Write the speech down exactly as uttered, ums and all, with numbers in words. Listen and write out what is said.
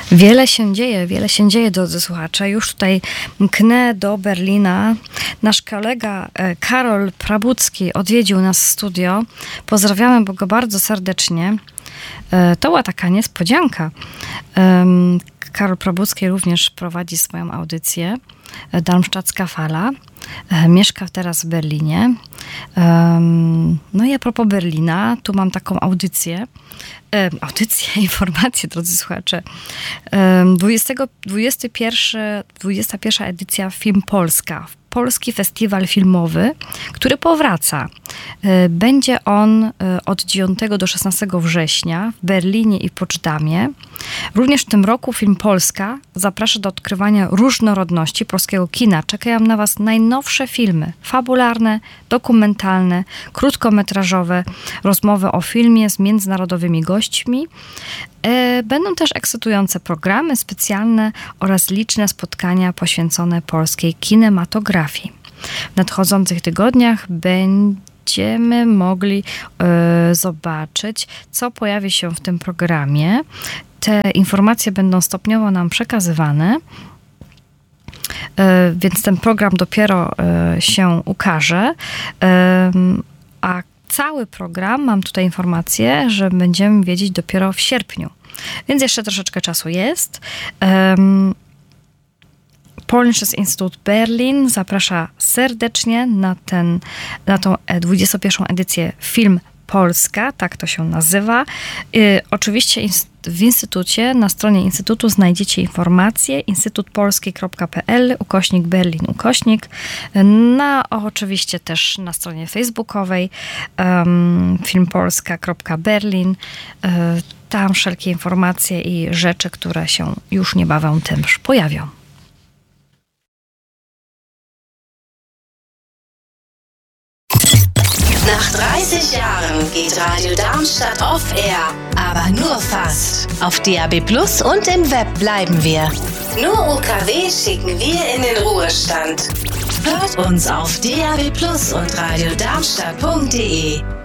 Wiele się dzieje, wiele się dzieje, drodzy słuchacze. Już tutaj mknę do Berlina. Nasz kolega Karol Prabucki odwiedził nas w studio. Pozdrawiamy go bardzo serdecznie. To była taka niespodzianka. Karol Prabucki również prowadzi swoją audycję Darmstadtska Fala. Mieszka teraz w Berlinie. No i a propos Berlina, tu mam taką audycję. Audycję, informację, drodzy słuchacze. dwudziesta pierwsza edycja Film Polska. Polski Festiwal Filmowy, który powraca. Będzie on od dziewiątego do szesnastego września w Berlinie i Poczdamie. Również w tym roku Film Polska zaprasza do odkrywania różnorodności polskiego kina. Czekają na was najnowsze filmy fabularne, dokumentalne, krótkometrażowe, rozmowy o filmie z międzynarodowymi gośćmi. Będą też ekscytujące programy specjalne oraz liczne spotkania poświęcone polskiej kinematografii. W nadchodzących tygodniach będziemy mogli e, zobaczyć, co pojawi się w tym programie. Te informacje będą stopniowo nam przekazywane, e, więc ten program dopiero e, się ukaże. E, a cały program, mam tutaj informację, że będziemy wiedzieć dopiero w sierpniu. Więc jeszcze troszeczkę czasu jest. Um, Polnisches Institut Berlin zaprasza serdecznie na, ten, na tą dwudziestą pierwszą edycję Film Polska, tak to się nazywa. Y, oczywiście w instytucie, na stronie instytutu znajdziecie informacje instytutpolski kropka p l, ukośnik Berlin, ukośnik. Na, oczywiście też na stronie facebookowej um, filmpolska kropka berlin. Y, tam wszelkie informacje i rzeczy, które się już niebawem też pojawią. Nach dreißig Jahren geht Radio Darmstadt off-air, aber nur fast. Auf D A B Plus und im Web bleiben wir. Nur U K W schicken wir in den Ruhestand. Hört uns auf D A B Plus und radiodarmstadt punkt de.